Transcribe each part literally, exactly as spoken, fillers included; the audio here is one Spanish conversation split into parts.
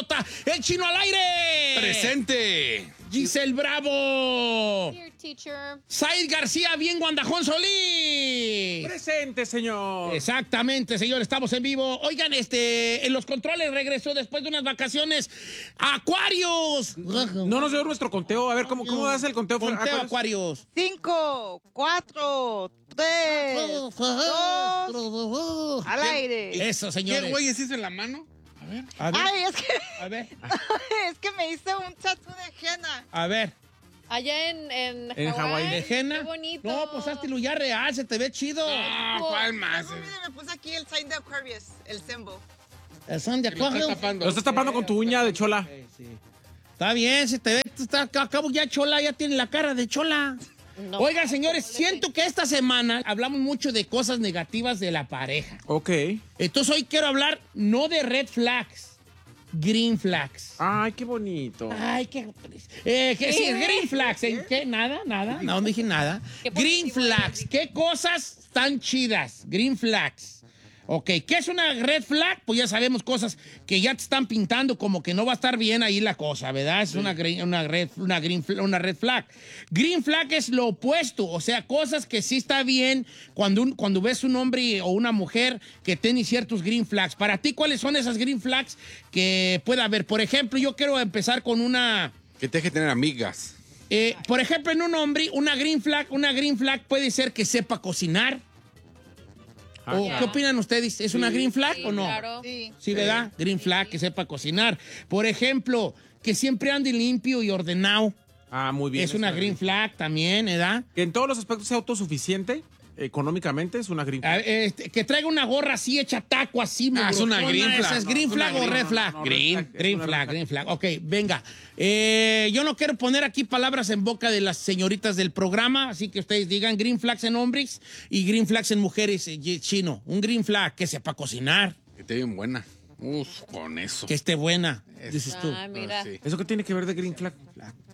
idiota. ¡El Chino al aire! ¡Presente! Giselle Bravo. Here, teacher. Said García, bien Guandajón Solís. Presente, señor. Exactamente, señor, estamos en vivo. Oigan, este, en los controles regresó después de unas vacaciones. ¡Aquarius! No nos dio nuestro conteo. A ver, ¿cómo, cómo hace el conteo? Conteo Aquarius. Cinco, cuatro, tres, dos, al aire. Eso, señores. ¿Qué güey se hizo en la mano? A ver, Ay, es que, a ver, es que me hice un tatu de henna. a ver. Allá en, en, En Hawái. ¿De henna? Qué bonito. No, pues háztelo ya real, se te ve chido. Ah, ¿cuál más? No, mire, me puse aquí el sign de Aquarius, el symbol. Son de Lo está Aquarius. tapando. Lo estás tapando con tu uña de chola. Sí, sí. Está bien, se te ve, está, acabo ya chola, ya tiene la cara de chola. No. Oigan, señores, siento que esta semana hablamos mucho de cosas negativas de la pareja. Ok. Entonces hoy quiero hablar no de red flags, green flags. Ay, qué bonito. Ay, qué... Eh, ¿qué sí, green flags? ¿eh? ¿Qué? ¿Nada? ¿Nada? No, no dije nada. Qué Green positivo, flags. ¿Qué cosas tan chidas? Green flags. Ok, ¿qué es una red flag? Pues ya sabemos cosas que ya te están pintando como que no va a estar bien ahí la cosa, ¿verdad? Es sí. una, green, una, red, una, green, una red flag. Green flag es lo opuesto, o sea, cosas que sí está bien cuando, un, cuando ves un hombre o una mujer que tiene ciertos green flags. Para ti, ¿cuáles son esas green flags que pueda haber? Por ejemplo, yo quiero empezar con una... Que te deje tener amigas. Eh, por ejemplo, en un hombre, una green flag, una green flag puede ser que sepa cocinar. Ah, ¿O yeah. qué opinan ustedes? ¿Es sí, una green flag sí, o no? Claro. Sí. Sí, ¿verdad? Sí. Green flag, que sepa cocinar. Por ejemplo, que siempre ande limpio y ordenado. Ah, muy bien. Es una green flag también, ¿verdad? Que en todos los aspectos sea autosuficiente, económicamente, es una green flag. Ah, este, que traiga una gorra así, hecha taco así. Ah, es una green flag. ¿Esa es green no, flag es o green, red flag? no, no, green, red flag, green es flag, red green flag. Ok, venga. Eh, yo no quiero poner aquí palabras en boca de las señoritas del programa, así que ustedes digan green flags en hombres y green flags en mujeres, eh, chino. Un green flag que sepa cocinar. Que te bien buena. Uf, con eso. Que esté buena, Eso. dices tú. Ah, mira. Sí. ¿Eso qué tiene que ver de green flag?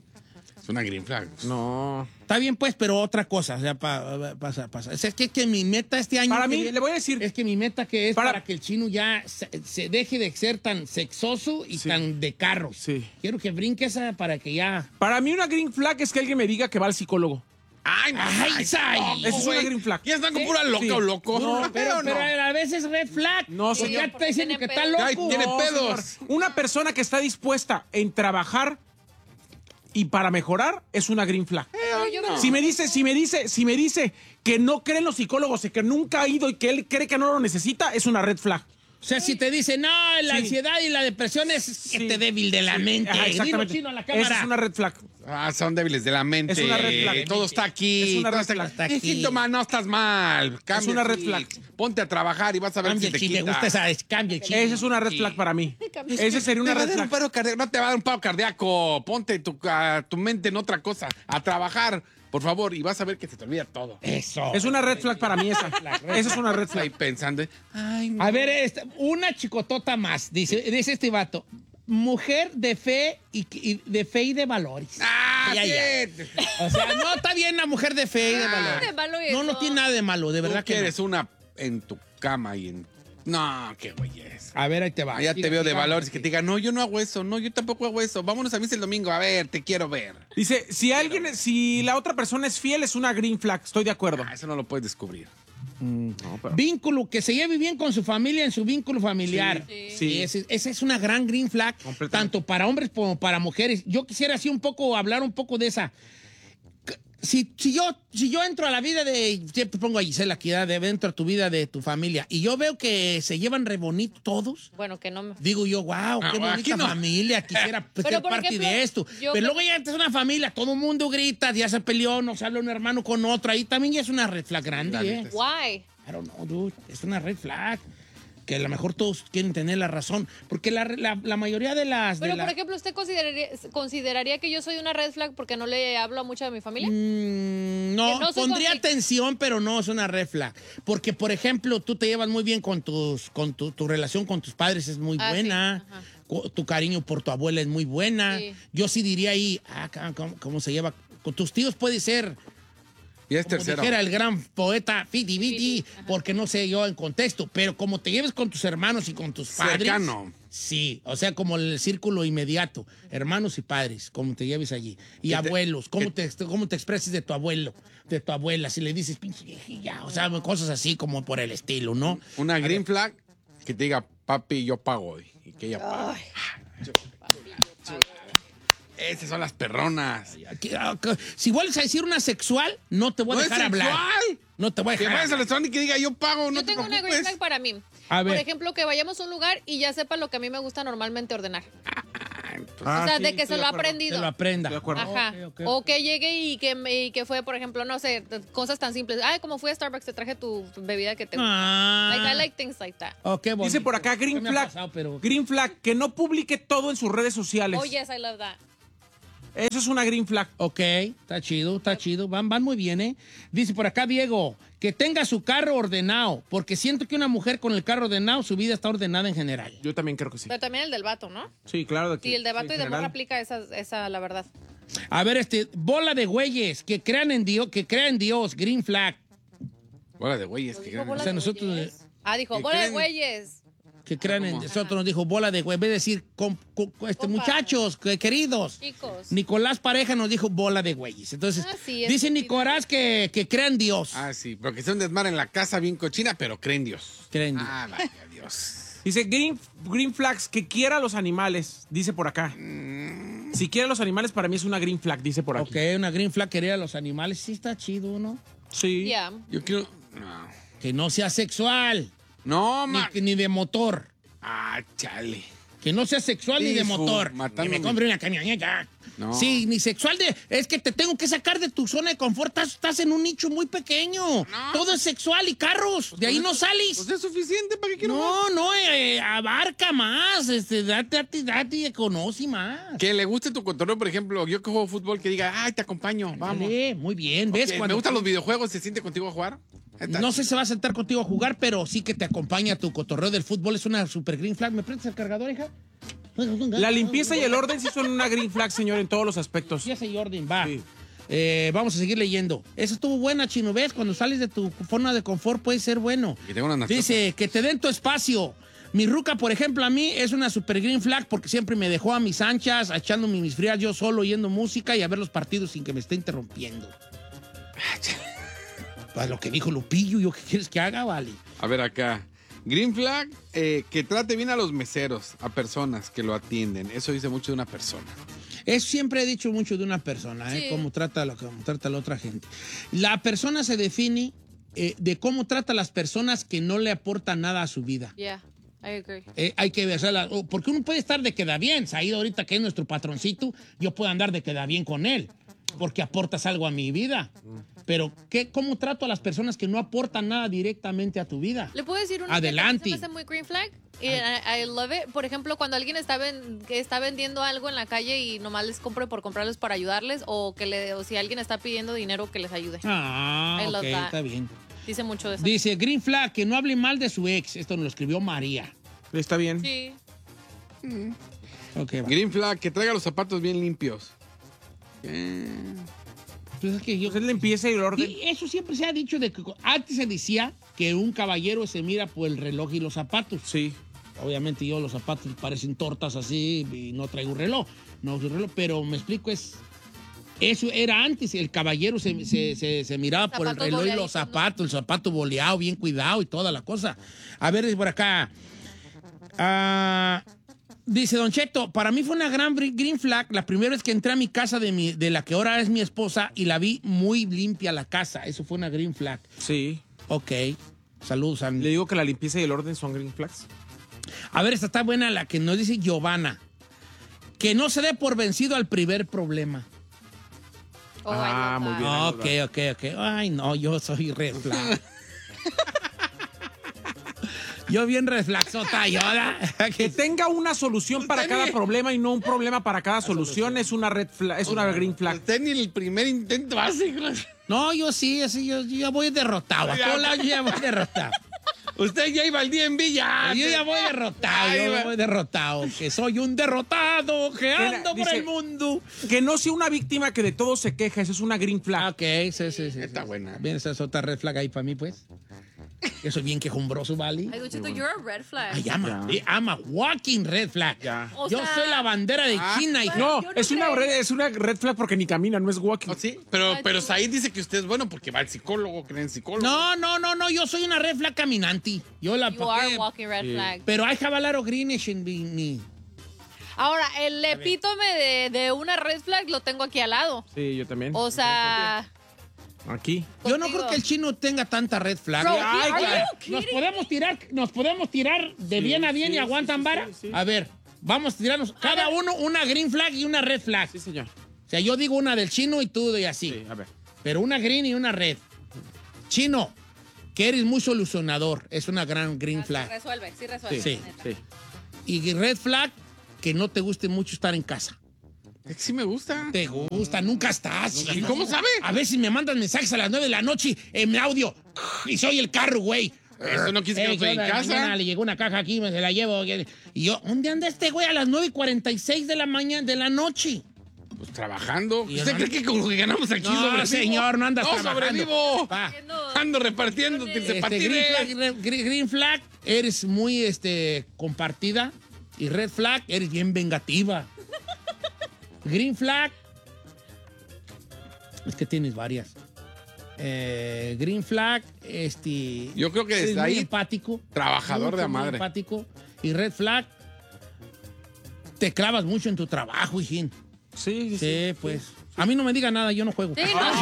Es una green flag. No. Está bien, pues, pero otra cosa, o sea, pa, pasa, pasa. O sea, es que, que mi meta este año... Para que mí, viene, le voy a decir... es que mi meta que es Para- para, que el chino ya se, se deje de ser tan sexoso y Sí. tan de carros. Sí. Quiero que brinque esa para que ya... Para mí una green flag es que alguien me diga que va al psicólogo. Ay, no. Ay, Sai. Eso es una green flag. ¿Ya están con ¿Sí? pura loca Sí. o loco? No, pero, pero a veces red flag. No, Porque señor. ya te está diciendo que Tiene está pedos. loco. Ay, tiene No, pedos. señor. Una persona que está dispuesta en trabajar y para mejorar es una green flag. Pero yo creo- Si me dice, si me dice, si me dice que no cree en los psicólogos y que nunca ha ido y que él cree que no lo necesita, es una red flag. O sea, si te dicen, no, la Sí. ansiedad y la depresión es Sí. este débil de la Sí. mente. Ajá, Dilo, exactamente. chino, a la cámara. Esa es una red flag. Ah, son débiles de la mente. Es una red flag. Todo está aquí. Es una Todo red está flag. aquí. Está aquí. Hijito, man, no estás mal. Cambia una el red chip. flag. Ponte a trabajar y vas a ver Cambia si el te chile, me quita. gusta esa, es- cambia el chile. Esa es una red flag para mí. Esa sería una Te va a red dar un flag. paro cardíaco. No te va a dar un paro cardíaco. Ponte tu, a, tu mente en otra cosa. A trabajar, por favor, y vas a ver que se te olvida todo. Eso. Es una red flag para mí esa. Esa es una red Ahí flag. pensando. Ay, no. A ver, esta, una chicotota más, dice, dice este vato. Mujer de fe y, y de fe y de valores. Ah, Ya, ya. sí. O sea, no está bien la mujer de fe y de valores. de malo No, no eso? tiene nada de malo, de Tú verdad que no. quieres una en tu cama y en... No, qué güeyes. A ver, ahí te va. Ah, ya te Siga, veo de sigamos. valores que te digan, no, yo no hago eso, no, yo tampoco hago eso. Vámonos a misa el domingo, a ver, te quiero ver. Dice, si alguien, si la otra persona es fiel, es una green flag. Estoy de acuerdo. Ah, eso no lo puedes descubrir. No, pero- Vínculo, que se lleve bien con su familia en su vínculo familiar. Sí. Sí. Ese- esa es una gran green flag, Completamente. tanto para hombres como para mujeres. Yo quisiera así un poco, hablar un poco de esa. Si, si, yo, si yo entro a la vida de, siempre pongo a Gisela aquí, ¿verdad? de dentro a tu vida de tu familia, y yo veo que se llevan re bonito todos, Bueno, que no me... digo yo, wow, Ah, qué bonita aquí no. familia, quisiera pues, Pero, ser por parte ejemplo, de esto. yo- Pero luego ya entras a una familia, todo el mundo grita, ya se peleó, no se habla un hermano con otro, ahí también ya es una red flag grande, La ¿eh? neta. Why? I don't know, dude. Es una red flag. Que a lo mejor todos quieren tener la razón. Porque la, la, la mayoría de las... de Pero, la- por ejemplo, ¿usted consideraría, consideraría que yo soy una red flag porque no le hablo mucho a mi familia? Mm, no, Que no soy pondría conflict- atención, pero no es una red flag. Porque, por ejemplo, tú te llevas muy bien con tus, con tu, tu relación con tus padres es muy Ah, buena. sí, ajá. Co- Tu cariño por tu abuela es muy buena. Sí. Yo sí diría ahí, ah, ¿cómo, cómo se lleva? Con tus tíos puede ser Ya es como tercero. dijera el gran poeta Fiti Viti, porque no sé yo en contexto, pero como te lleves con tus hermanos y con tus padres. Cercano. Sí, o sea, como el círculo inmediato, hermanos y padres, como te lleves allí. Y te- abuelos, cómo que- te, cómo te expreses de tu abuelo, de tu abuela, si le dices pinche viejilla, o sea, cosas así como por el estilo, ¿no? Una green flag que te diga, papi, yo pago hoy. Y que ella pague. Esas son las perronas. Aquí, ah, que- Si vuelves a decir una sexual, no te voy a ¡No es dejar hablar. sexual! No te voy a Que dejar vayas al hablar. restaurante y que diga, yo pago, no Yo te tengo una green preocupes. flag para mí. A ver. Por ejemplo, que vayamos a un lugar y ya sepa lo que a mí me gusta normalmente ordenar. Ah, o sea, sí, de que estoy se lo ha acuerdo. aprendido. Te lo aprenda. De acuerdo. Ajá. Ok, ok, O ok. que llegue y que, me- y que fue, por ejemplo, no sé, cosas tan simples. Ay, como fui a Starbucks, te traje tu bebida que te gusta. Ah. Like, I like things like that. Oh, qué bonito. Dice por acá, Se Green me ha Flag. pasado, pero- Green Flag, que no publique todo en sus redes sociales. Oh, yes, I love that. Eso es una Green Flag. Ok, está chido, está chido. Van, van muy bien, ¿eh? Dice por acá Diego, que tenga su carro ordenado, porque siento que una mujer con el carro ordenado, su vida está ordenada en general. Yo también creo que sí. Pero también el del vato, ¿no? Sí, claro. de que- Sí, el de vato sí, y en de morra general. aplica esa, esa, la verdad. A ver, este, bola de güeyes, que crean en Dios, que crean en Dios, green flag. Bola de güeyes. que Dijo ganan. bola O sea, de nosotros- güeyes. Ah, dijo, que bola de creen- güeyes. Que crean en ¿Cómo? nosotros nos dijo bola de güey, en vez de decir com- com- este, Compa. muchachos, que- queridos. Chicos. Nicolás Pareja nos dijo bola de güeyes. Entonces, Ah, sí, es dice que sí. Nicolás que, que crean en Dios. Ah, sí, pero que sea un desmar en la casa bien cochina, pero creen Dios. Creen en Dios. Ah, vaya Dios. Dice Green, Green Flags, que quiera a los animales. Dice por acá. Si quiere a los animales, para mí es una Green Flag, dice por aquí. Ok, una green flag quería a los animales. Sí está chido, ¿no? Sí. Yeah. Yo quiero... No, Que no sea sexual, no ni, ma... ni de motor. Ah, chale. Que no sea sexual ni de Hijo, motor. Que matándome. me compre una camioneta. No. Sí, ni sexual de... Es que te tengo que sacar de tu zona de confort. Estás, estás en un nicho muy pequeño. Todo es sexual y carros. de ahí no sales. Pues es suficiente, ¿para qué quiero más? no, no, eh, abarca más. Este, date, date, date, conoce más. Que le guste tu cotorreo, por ejemplo, yo que juego fútbol, que diga, ay, te acompaño, vamos. Vale, muy bien. ¿Ves? Ok, Cuando me gustan los videojuegos, ¿se siente contigo a jugar? Está No sé chido. si se va a sentar contigo a jugar, pero sí que te acompaña tu cotorreo del fútbol. Es una super green flag. ¿Me prestas el cargador, hija? La limpieza y el orden sí son una Green Flag, señor, en todos los aspectos. Sí, ese Jordan, va. Sí. Eh, vamos a seguir leyendo. Eso estuvo buena, Chino. ¿Ves? Cuando sales de tu zona de confort puede ser bueno. Y tengo unas nachosas. Dice que te den tu espacio. Mi ruca, por ejemplo, a mí es una super green flag porque siempre me dejó a mis anchas, echándome mis frías yo solo, oyendo música y a ver los partidos sin que me esté interrumpiendo. Pues lo que dijo Lupillo, ¿yo qué quieres que haga? Vale. A ver acá. Green flag, eh, que trate bien a los meseros, a personas que lo atienden. Eso dice mucho de una persona. Eso siempre he dicho mucho de una persona, ¿eh? Sí. Cómo trata, a la- cómo trata a la otra gente. La persona se define eh, de cómo trata a las personas que no le aportan nada a su vida. Yeah, I agree. Eh, hay que ver, o sea, la- o- porque uno puede estar de queda bien. Saído ahorita que es nuestro patroncito, yo puedo andar de queda bien con él, porque aportas algo a mi vida. Pero, ¿qué, ¿cómo trato a las personas que no aportan nada directamente a tu vida? ¿Le puedo decir una Adelante. que se me hace muy green flag? Y I, I love it. Por ejemplo, cuando alguien está, ven- que está vendiendo algo en la calle y nomás les compre por comprarles para ayudarles, o que le, o si alguien está pidiendo dinero, que les ayude. Ah, I love ok, that. está bien. Dice mucho de eso. Dice, Green Flag, que no hable mal de su ex. Esto nos lo escribió María. Está bien. Sí. Ok, va. Green flag, que traiga los zapatos bien limpios. Eh, Pues es que yo- Pues es limpieza y el orden. Y eso siempre se ha dicho de que antes se decía que un caballero se mira por el reloj y los zapatos. Sí. Obviamente yo los zapatos parecen tortas así y no traigo un reloj, no uso reloj, pero me explico es eso era antes, el caballero se, se- se- se miraba por el Zapatos reloj y los boleaditos, ¿no? zapatos, el zapato boleado, bien cuidado y toda la cosa. A ver, por acá. Ah, dice Don Cheto, para mí fue una gran bri- green flag la primera vez que entré a mi casa de, mi, de la que ahora es mi esposa y la vi muy limpia la casa. Eso fue una green flag. Sí. Ok. Saludos, Andy. Le digo que la limpieza y el orden son Green Flags. A ver, esta está buena la que nos dice Giovanna. Que no se dé por vencido al primer problema. Oh, I Ah, love muy that. bien. Ok, ok, ok. Ay, no, yo soy red flag. Yo bien red flagsota, yo. ¿verdad? Que tenga una solución para Usted cada ni- problema y no un problema para cada solución es una red flag, es una green flag. Usted ni el primer intento hace. No, yo sí, así, yo, yo ya voy derrotado. A Ya. todos lados yo ya voy derrotado. Usted ya iba al D M V ya. Yo ya voy derrotado, Ay, yo va. voy derrotado, que soy un derrotado, que Mira, ando por dice- el mundo. Que no sea una víctima que de todo se queja, eso es una green flag. Ok, sí, sí, sí. Está sí. buena. Bien, esa es otra red flag ahí para mí, pues. Yo soy bien quejumbroso, ¿vale? Ay, Don Cheto, you're a red flag. Ay, ama, eh, ama, walking red flag. Ya. O Yo sea- soy la bandera de Ah. China, hija. No, yo no es, una creo. red, es una red flag porque ni camina, no es walking. ¿Oh, sí? Pero, Ay, pero tú. Said dice que usted es bueno porque va al psicólogo, cree en psicólogo. No, no, no, no, yo soy una red flag caminante. Yo la You are walking red flag. Pero hay que hablar o greenish en mi. Ahora, el epítome de, de una red flag lo tengo aquí al lado. Sí, yo también. O sea, Aquí. Yo no contigo. creo que el chino tenga tanta red flag. Bro, Ay, are claro. you nos kidding podemos tirar, nos podemos tirar de bien a bien sí, y aguantan sí, sí, vara. sí, sí. A ver, vamos a tirarnos cada uno una green flag y una red flag. Sí, señor. O sea, yo digo una del chino y tú y así. Sí, a ver. Pero una green y una red. Chino, que eres muy solucionador, es una gran green Ah, sí flag. resuelve, sí resuelve. Sí. neta. Sí. Y red flag, que no te guste mucho estar en casa. Es que sí me gusta. Te gusta, nunca estás. ¿Y cómo sabe? A veces me mandan mensajes a las nueve de la noche en audio y soy el carro, güey. Eso no quiere decir que no estoy en ¿qué onda? casa. Mañana le llegó una caja aquí, me se la llevo. Y yo, ¿dónde anda este güey a las nueve y cuarenta y seis de la mañana, de la noche? Pues trabajando. Y ¿Usted yo no- cree que con lo que ganamos aquí No, sobrevivo? señor, no andas No, trabajando. sobrevivo. Pa. Haciendo- Ando repartiendo Este, Este, patines. green, flag, re- green- green flag, eres muy este, compartida. Y red flag, eres bien vengativa. Green flag, es que tienes varias. Eh, green flag, este. Yo creo que eres desde muy ahí, empático. trabajador de mucho, muy madre. empático. Y red flag, te clavas mucho en tu trabajo, hijín. Sí, sí, sí. Sí, pues. A mí no me diga nada, yo no juego. Sí, no, sí,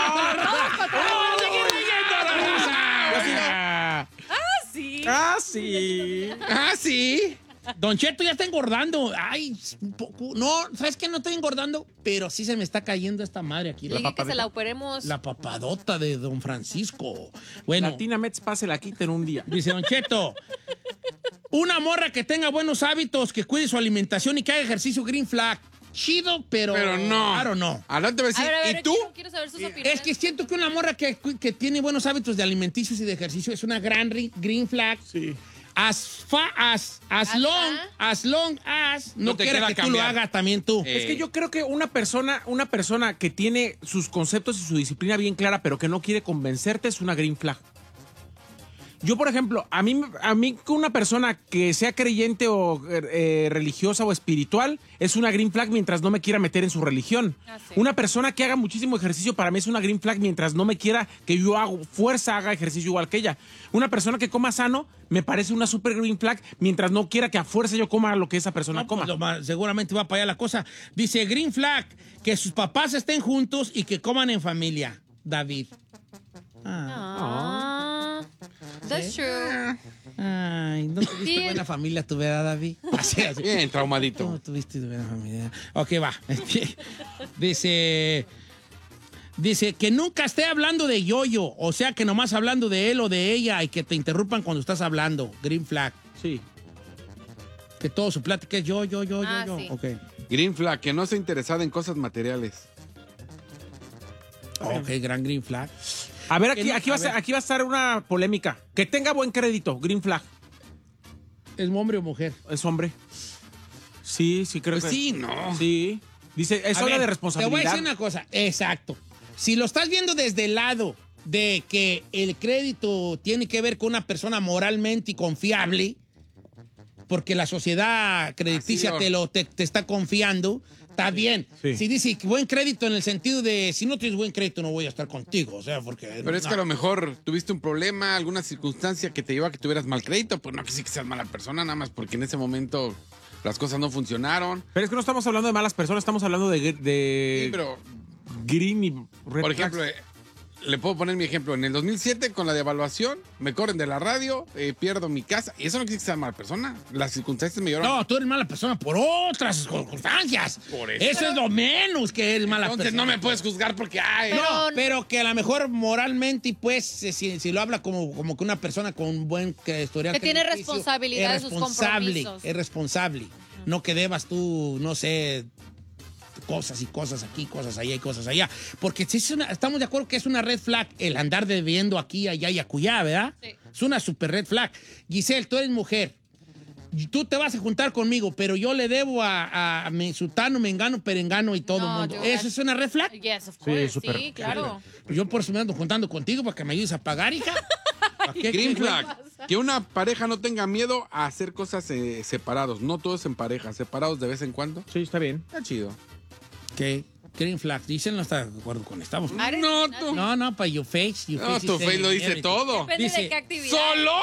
Ah, sí. Ah, sí. Ah, sí. Don Cheto ya está engordando. Ay, un poco. No, ¿sabes qué? No estoy engordando, pero sí se me está cayendo esta madre aquí. Dije La, que se la operemos. la papadota de Don Francisco. Bueno, Latina Mets pase la quita en un día. dice Don Cheto, una morra que tenga buenos hábitos, que cuide su alimentación y que haga ejercicio green flag. Chido, pero... Pero no. Claro, no. Adelante, A vecino. ver, a ver, ¿Y tú? quiero, quiero saber sus opiniones. Es que siento que una morra que, que tiene buenos hábitos de alimenticios y de ejercicio es una gran ri- green flag. Sí. As fa, as, as Hasta- long, as long as no, No te quiera queda que tú cambiar. lo hagas también tú. Eh, Es que yo creo que una persona, una persona que tiene sus conceptos y su disciplina bien clara, pero que no quiere convencerte, es una green flag. Yo, por ejemplo, a mí, a mí con una persona que sea creyente o eh, religiosa o espiritual, es una green flag mientras no me quiera meter en su religión. Ah, sí. Una persona que haga muchísimo ejercicio para mí es una green flag mientras no me quiera que yo hago fuerza, haga ejercicio igual que ella. Una persona que coma sano me parece una super green flag mientras no quiera que a fuerza yo coma lo que esa persona No, coma. pues, lo más- seguramente va para allá la cosa. Dice Green Flag, que sus papás estén juntos y que coman en familia. David. Ah, that's true. Ay, no tuviste Sí. buena familia tu, ¿verdad, David? Así, así. Bien, traumadito. No tuviste buena familia. Ok, va. Dice... Dice que nunca esté hablando de yo-yo, o sea, que nomás hablando de él o de ella y que te interrumpan cuando estás hablando. Green Flag. Sí. Que todo su plática es yo, yo, yo, Ah, yo, yo. sí. Ok. Green flag, que no sea interesada en cosas materiales. Ok, gran Green Flag. A ver, Que aquí, no- aquí, va a a ser- ver. aquí va a estar una polémica. Que tenga buen crédito, green flag. ¿Es hombre o mujer? Es hombre. Sí, sí, creo Pues que sí, no. Sí. Dice, es A hora ver, de Te voy a responsabilidad. decir una cosa. Exacto. Si lo estás viendo desde el lado de que el crédito tiene que ver con una persona moralmente confiable, porque la sociedad crediticia Así, te, lo, te, te está confiando, está bien. Sí. Si dice que buen crédito en el sentido de si no tienes buen crédito no voy a estar contigo, o sea, porque... Pero es no. que a lo mejor tuviste un problema, alguna circunstancia que te llevó a que tuvieras mal crédito. Pues no que sí que seas mala persona, nada más porque en ese momento las cosas no funcionaron. Pero es que no estamos hablando de malas personas, estamos hablando de, de Sí, pero, green y red por ejemplo, flags. eh, le puedo poner mi ejemplo. En el dos mil siete, con la devaluación, me corren de la radio, eh, pierdo mi casa. Y eso no quiere que sea mala persona. Las circunstancias me llevaron... No, tú eres mala persona por otras circunstancias. Por eso. es lo menos que eres mala Entonces persona. no me puedes juzgar porque... Ay, Pero- No, pero que a lo mejor moralmente, y pues, eh, si, si lo habla como, como que una persona con un buen eh, historial Que tiene crediticio, responsabilidad es de sus responsable, compromisos. Es responsable. No que debas tú, no sé, cosas y cosas aquí, cosas allá y cosas allá. Porque si es una, estamos de acuerdo que es una red flag el andar debiendo aquí, allá y acullá, ¿verdad? Sí. Es una super red flag. Giselle, tú eres mujer. Tú te vas a juntar conmigo, pero yo le debo a, a, a mi sutano, mengano, perengano y todo el No, mundo. yo- ¿Eso es una red flag? Yes, of course. Sí, súper. claro. Pues yo por eso me ando juntando contigo para que me ayudes a pagar, hija. ¿Para qué? Green ¿Qué? flag. Que una pareja no tenga miedo a hacer cosas eh, separados. No todos en pareja, separados de vez en cuando. Sí, está bien. Está chido. ¿Qué? Green flag. Dicen no está de acuerdo con estamos. Ah, eres- No, tú. No, no, para your face. Your No, face tu is face lo saying dice everything. todo. Depende Dice, de qué actividad. ¿Solo?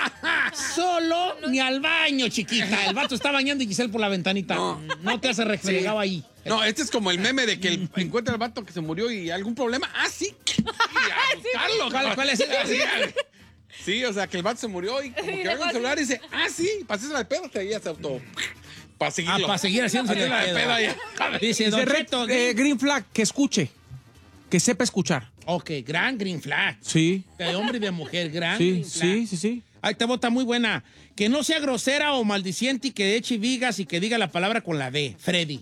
Solo ni al baño, chiquita. El vato está bañando y Giselle por la ventanita. No, No. te hace refregado ahí. No, este es como el meme de que el- encuentra al vato que se murió y algún problema. Ah, sí. Y a buscarlo. ¿Cuál- cuál es el- Sí, sí, o sea, que el vato se murió y como que abre el celular y dice, ah, sí, pasé la de pedo, te ya se auto. Para Ah, seguirlo. para seguir haciendo Hacer la de pedo ya. Dice, Don Dice, red- Cheto, eh, green flag, que escuche. Que sepa escuchar. ok, gran green flag. Sí. De hombre y de mujer, gran Sí, green flag. sí, sí, sí. Ahí te bota muy buena. Que no sea grosera o maldiciente y que eche vigas y que diga la palabra con la D. Freddy.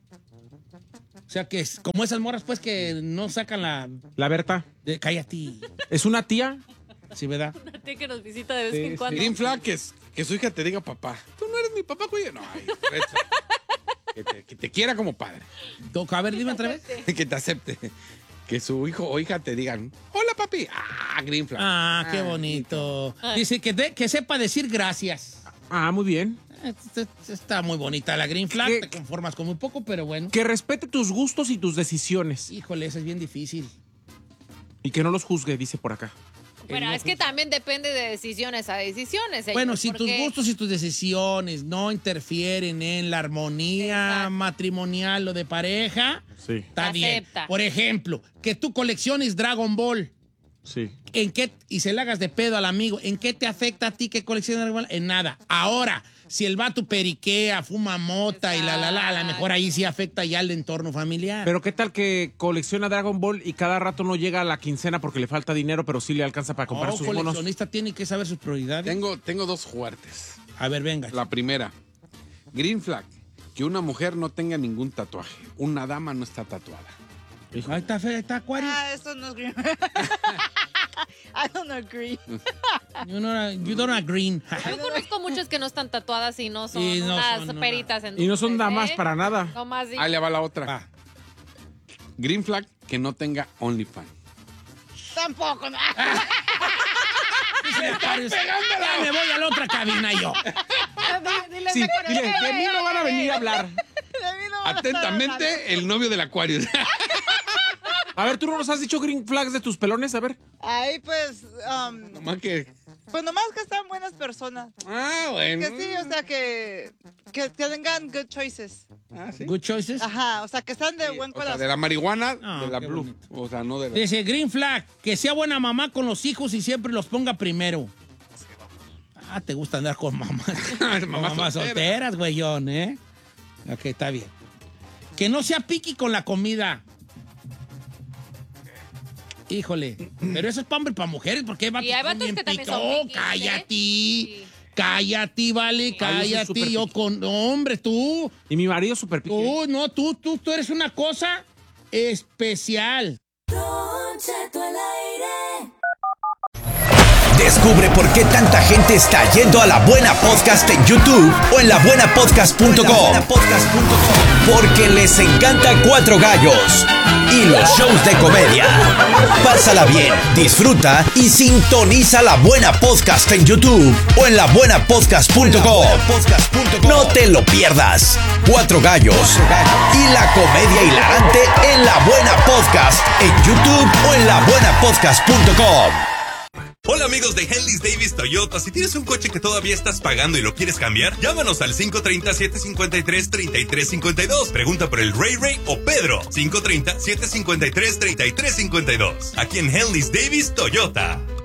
O sea que es como esas morras, pues, que no sacan la. La Berta. De, cállate. ¿Es una tía? Sí, ¿verdad? Una tía que nos visita de vez Sí, en sí. cuando. Green flag que, es- que su hija te diga papá. Tú no eres mi papá, güey. No, ay, red flag. que, te, que te quiera como padre. Toca, a ver, dime otra vez. Que te acepte. Que su hijo o hija te digan, hola papi. Ah, green flag. Ah, qué bonito. Dice que, de- que sepa decir gracias. Ah, muy bien. Este- este Está muy bonita la green flag. ¿Qué? Te conformas con muy poco, pero bueno. Que respete tus gustos y tus decisiones. Híjole, eso es bien difícil. Y que no los juzgue, dice por acá. Pero es que también depende de decisiones a decisiones. señor, Bueno, si tus porque- gustos y tus decisiones no interfieren en la armonía Exacto. matrimonial o de pareja, Sí. está Se bien. acepta. Por ejemplo, que tú colecciones Dragon Ball. Sí. ¿En qué? Y se le hagas de pedo al amigo. ¿En qué te afecta a ti que colecciones Dragon Ball? En nada. Ahora, si el vato periquea, fuma mota y la, la, la, a lo mejor ahí sí afecta ya el entorno familiar. Pero ¿qué tal que colecciona Dragon Ball y cada rato no llega a la quincena porque le falta dinero, pero sí le alcanza para comprar Oh, sus monos? coleccionista tiene que saber sus prioridades. Tengo, tengo dos fuertes. A ver, venga. La primera, green flag, que una mujer no tenga ningún tatuaje. Una dama no está tatuada. Ahí está, Fe- está Acuario. Ah, eso no es green. I don't agree. You don't, you don't agree. Yo conozco muchas que no están tatuadas y no son Y no unas son, no, peritas en Y no son dulces, damas ¿eh? para nada. No más di- Ahí le va la otra. Va. Green flag, que no tenga OnlyFans. Tampoco. No. Ya me voy a la otra cabina yo. Dile, Sí, dile, de mí no van a venir a hablar. De mí no van a estar hablando. Atentamente, el novio del Acuario. A ver, ¿tú no nos has dicho green flags de tus pelones? A ver. Ahí pues, um, Nomás que... pues nomás que están buenas personas. Ah, bueno. Que sí, o sea, que, que, que tengan good choices. Ah, ¿sí? Good choices. Ajá, o sea, que están de Sí, buen o sea, corazón. de la marihuana, Ah, de la qué blue. bonito. O sea, no de la... Dice Green Flag, que sea buena mamá con los hijos y siempre los ponga primero. Ah, te gusta andar con mamás. Con Mamás mamás solteras. solteras, güeyón, ¿eh? Ok, está bien. Que no sea piqui con la comida. Híjole, pero eso es para hombre y para mujeres, porque hay vatos Y hay que son vatos bien que también piquis. son Oh, piquis, ¿eh? cállate. Sí. Cállate, vale, Ay, yo soy cállate. súper Yo piqui. con. Hombre, tú. Y mi marido súper pique. Tú, no, tú, tú, tú eres una cosa especial. Descubre por qué tanta gente está yendo a La Buena Podcast en YouTube o en la buena podcast punto com. Porque les encanta Cuatro Gallos y los shows de comedia. Pásala bien, disfruta y sintoniza La Buena Podcast en YouTube o en la buena podcast punto com. No te lo pierdas. Cuatro Gallos y la comedia hilarante en La Buena Podcast en YouTube o en la buena podcast punto com. Hola amigos de Henley's Davis Toyota, si tienes un coche que todavía estás pagando y lo quieres cambiar, llámanos al cinco tres cero, siete cinco tres, tres tres cinco dos. Pregunta por el Ray Ray o Pedro, cinco tres cero, siete cinco tres, tres tres cinco dos. Aquí en Henley's Davis Toyota.